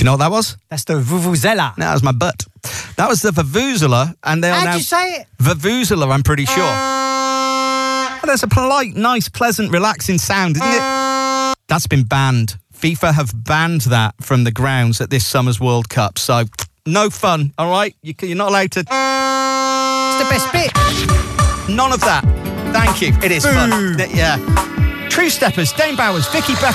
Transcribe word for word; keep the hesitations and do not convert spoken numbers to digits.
Do you know what that was? That's the vuvuzela. No, that was my butt. That was the vuvuzela, and they are How'd now... you say it? Vuvuzela, I'm pretty sure. Well, there's a polite, nice, pleasant, relaxing sound, isn't it? That's been banned. FIFA have banned that from the grounds at this summer's World Cup, so no fun, all right? You, you're not allowed to... It's the best bit. None of that. Thank you. It is Boo. fun. Yeah. True Steppers, Dane Bowers, Vicky Beck.